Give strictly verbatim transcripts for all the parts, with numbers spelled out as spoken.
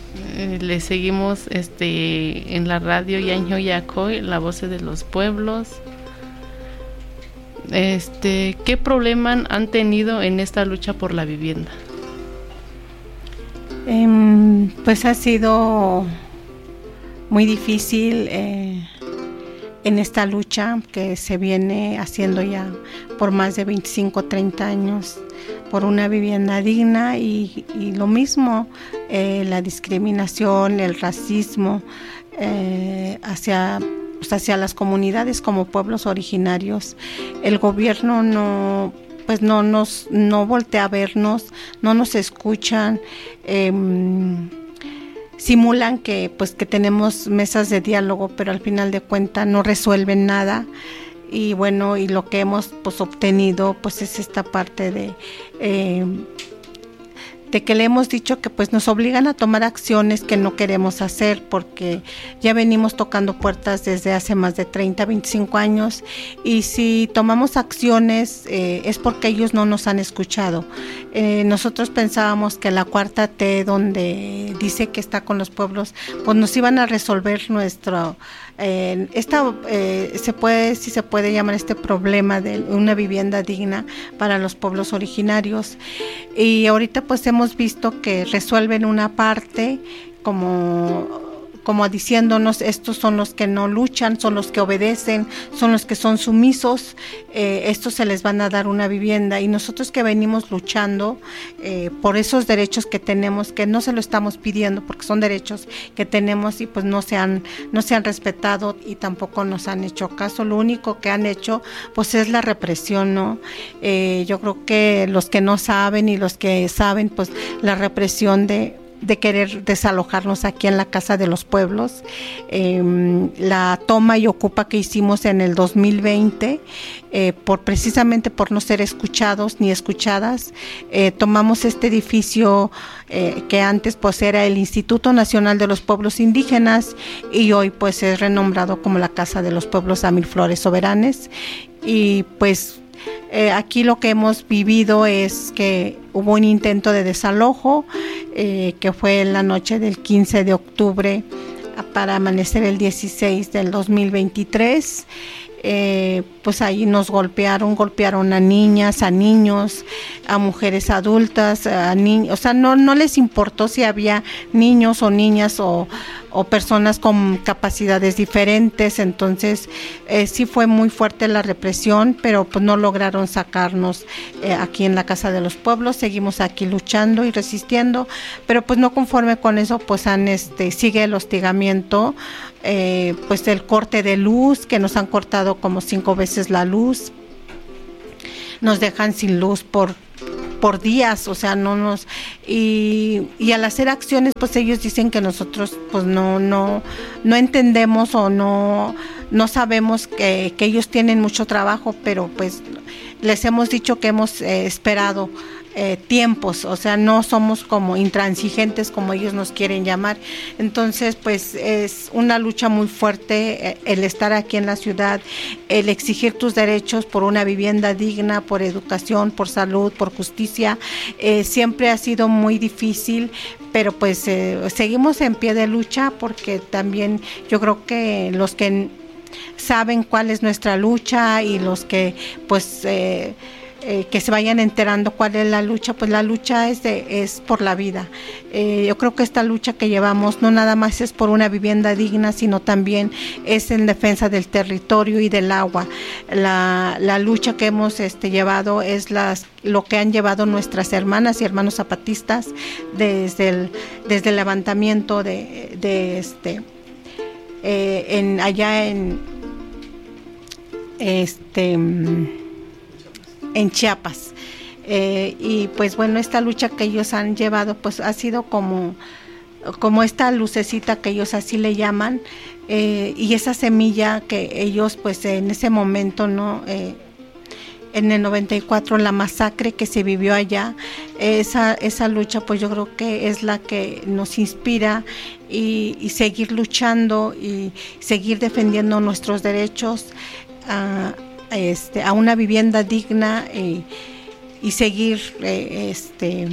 Eh, le seguimos este en la radio Yanjo Yacoy, la voz de los pueblos. Este, ¿qué problema han tenido en esta lucha por la vivienda? Eh, pues ha sido muy difícil eh, en esta lucha que se viene haciendo ya por más de veinticinco, treinta años por una vivienda digna y, y lo mismo, eh, la discriminación, el racismo eh, hacia, pues hacia las comunidades como pueblos originarios. El gobierno no, pues no nos no voltea a vernos, no nos escuchan. Eh, simulan que pues que tenemos mesas de diálogo, pero al final de cuentas no resuelven nada. Y bueno, y lo que hemos pues obtenido pues es esta parte de eh, de que le hemos dicho que pues nos obligan a tomar acciones que no queremos hacer, porque ya venimos tocando puertas desde hace más de treinta, veinticinco años, y si tomamos acciones eh, es porque ellos no nos han escuchado. Eh, nosotros pensábamos que la cuarta T, donde dice que está con los pueblos, pues nos iban a resolver nuestro Eh, esta eh, se puede, si se puede llamar este problema de una vivienda digna para los pueblos originarios, y ahorita pues hemos visto que resuelven una parte como como diciéndonos estos son los que no luchan, son los que obedecen, son los que son sumisos, eh, estos se les van a dar una vivienda, y nosotros que venimos luchando eh, por esos derechos que tenemos, que no se lo estamos pidiendo porque son derechos que tenemos y pues no se han, no se han respetado y tampoco nos han hecho caso. Lo único que han hecho pues es la represión, ¿no? Eh, yo creo que los que no saben y los que saben pues la represión de de querer desalojarnos aquí en la Casa de los Pueblos, eh, la toma y ocupa que hicimos en el dos mil veinte, eh, por precisamente por no ser escuchados ni escuchadas, eh, tomamos este edificio eh, que antes pues era el Instituto Nacional de los Pueblos Indígenas y hoy pues es renombrado como la Casa de los Pueblos a Mil Flores Soberanes, y pues Eh, aquí lo que hemos vivido es que hubo un intento de desalojo, eh, que fue en la noche del quince de octubre para amanecer el dieciséis del dos mil veintitrés. Eh, pues ahí nos golpearon, golpearon a niñas, a niños, a mujeres adultas, a niños, o sea, no, no les importó si había niños o niñas o, o personas con capacidades diferentes. Entonces eh, sí fue muy fuerte la represión, pero pues no lograron sacarnos eh, aquí en la Casa de los Pueblos. Seguimos aquí luchando y resistiendo, pero pues no conforme con eso, pues han este sigue el hostigamiento. Eh, pues el corte de luz, que nos han cortado como cinco veces la luz, nos dejan sin luz por por días, o sea, no nos y, y al hacer acciones pues ellos dicen que nosotros pues no no no entendemos o no no sabemos que, que ellos tienen mucho trabajo, pero pues les hemos dicho que hemos eh, esperado Eh, tiempos, o sea, no somos como intransigentes como ellos nos quieren llamar. Entonces pues es una lucha muy fuerte eh, el estar aquí en la ciudad, el exigir tus derechos por una vivienda digna, por educación, por salud, por justicia. Eh, siempre ha sido muy difícil, pero pues eh, seguimos en pie de lucha, porque también yo creo que los que saben cuál es nuestra lucha y los que pues eh, Eh, que se vayan enterando cuál es la lucha, pues la lucha es, de, es por la vida. Eh, yo creo que esta lucha que llevamos no nada más es por una vivienda digna, sino también es en defensa del territorio y del agua. La, la lucha que hemos este, llevado es las, lo que han llevado nuestras hermanas y hermanos zapatistas desde el, desde el levantamiento de, de este, eh, en, allá en este... en Chiapas, eh, y pues bueno, esta lucha que ellos han llevado pues ha sido como, como esta lucecita que ellos así le llaman, eh, y esa semilla que ellos pues en ese momento, no eh, en el noventa y cuatro, la masacre que se vivió allá, esa, esa lucha pues yo creo que es la que nos inspira y, y seguir luchando y seguir defendiendo nuestros derechos a Este, a una vivienda digna, eh, y seguir eh, este,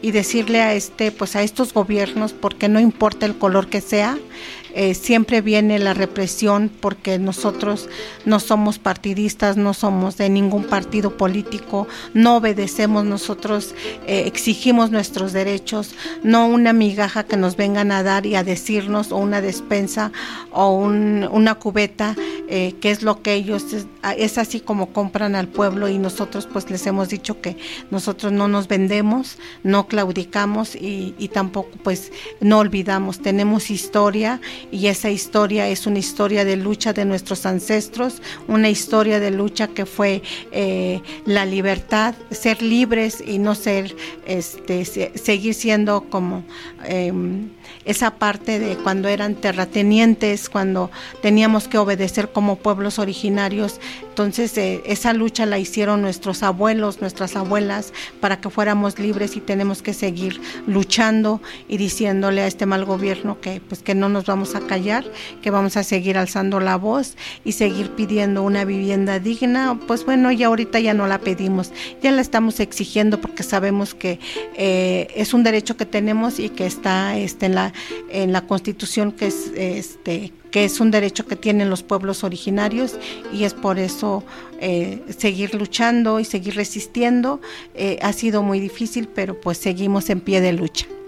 y decirle a este, pues a estos gobiernos, porque no importa el color que sea, eh, siempre viene la represión, porque nosotros no somos partidistas, no somos de ningún partido político, no obedecemos, nosotros eh, exigimos nuestros derechos, no una migaja que nos vengan a dar y a decirnos, o una despensa o un, una cubeta, eh, que es lo que ellos, es, es así como compran al pueblo, y nosotros pues les hemos dicho que nosotros no nos vendemos, no claudicamos y, y tampoco pues no olvidamos, tenemos historia, y esa historia es una historia de lucha de nuestros ancestros, una historia de lucha que fue eh, la libertad, ser libres y no ser, este, se, seguir siendo como eh, esa parte de cuando eran terratenientes, cuando teníamos que obedecer como pueblos originarios. Entonces eh, esa lucha la hicieron nuestros abuelos, nuestras abuelas, para que fuéramos libres, y tenemos que seguir luchando y diciéndole a este mal gobierno que pues que no nos vamos a callar, que vamos a seguir alzando la voz y seguir pidiendo una vivienda digna. Pues bueno, ya ahorita ya no la pedimos, ya la estamos exigiendo, porque sabemos que eh, es un derecho que tenemos y que está este, en la en la Constitución, que es este que es un derecho que tienen los pueblos originarios, y es por eso eh, seguir luchando y seguir resistiendo. Eh, ha sido muy difícil, pero pues seguimos en pie de lucha.